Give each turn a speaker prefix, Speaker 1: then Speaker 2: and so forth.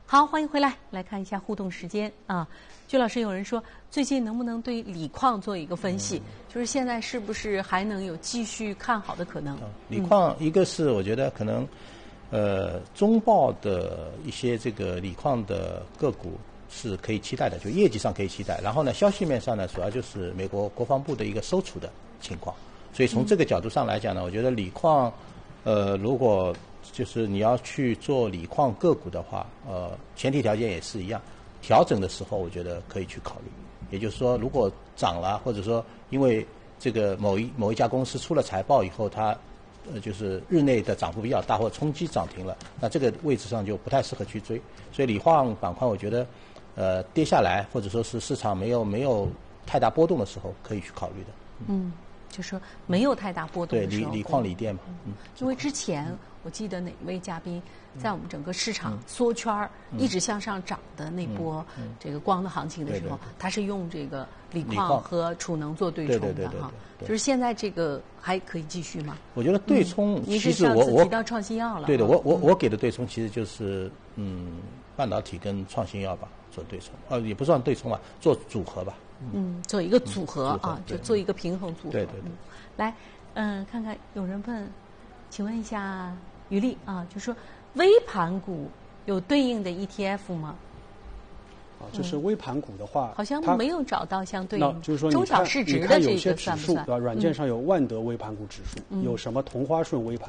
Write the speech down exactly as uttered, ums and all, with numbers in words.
Speaker 1: 好，欢迎回来，来看一下互动时间啊。居老师，有人说最近能不能对锂矿做一个分析？嗯、就是现在是不是还能有继续看好的可能？
Speaker 2: 嗯、锂矿一个是我觉得可能，呃，中报的一些这个锂矿的个股是可以期待的，就业绩上可以期待。然后呢，消息面上呢，主要就是美国国防部的一个收储的情况。所以从这个角度上来讲呢，我觉得锂矿，呃，如果就是你要去做锂矿个股的话，呃，前提条件也是一样，调整的时候我觉得可以去考虑。也就是说，如果涨了，或者说因为这个某一某一家公司出了财报以后，它呃就是日内的涨幅比较大，或者冲击涨停了，那这个位置上就不太适合去追。所以锂矿板块，我觉得呃跌下来，或者说是市场没有没有太大波动的时候，可以去考虑的。
Speaker 1: 嗯。就是说没有太大波动的时候，
Speaker 2: 对锂锂矿锂电嘛，
Speaker 1: 嗯，因为之前我记得哪位嘉宾在我们整个市场缩圈儿、嗯、一直向上涨的那波这个光的行情的时候，
Speaker 2: 对对对
Speaker 1: 他是用这个锂矿和储能做对冲的哈。就是现在这个还可以继续吗？
Speaker 2: 我觉得对冲，
Speaker 1: 嗯、
Speaker 2: 其实我我
Speaker 1: 提到创新药了，
Speaker 2: 对的，我我我给的对冲其实就是嗯半导体跟创新药吧做对冲，呃也不算对冲吧，做组合吧。
Speaker 1: 嗯，做一个组合、嗯、
Speaker 2: 组合
Speaker 1: 啊，就做一个平衡组合。
Speaker 2: 对对对。
Speaker 1: 嗯、来，嗯，看看有人问，请问一下于丽啊，就说微盘股有对应的 E T F 吗？
Speaker 3: 啊，就是微盘股的话，
Speaker 1: 好像没有找到相对应。
Speaker 3: 就是说，
Speaker 1: 中小市值的这个算不算？
Speaker 3: 对吧？软件上有万德微盘股指数，
Speaker 1: 嗯、
Speaker 3: 有什么同花顺微盘